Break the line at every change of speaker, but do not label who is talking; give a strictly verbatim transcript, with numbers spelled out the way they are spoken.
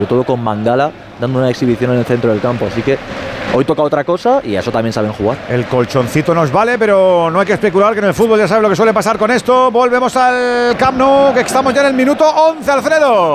sobre todo con Mangala dando una exhibición en el centro del campo, así que hoy toca otra cosa y a eso también saben jugar.
El colchoncito nos vale, pero no hay que especular, que en el fútbol ya sabes lo que suele pasar con esto. Volvemos al Camp Nou, que estamos ya en el minuto once, Alfredo.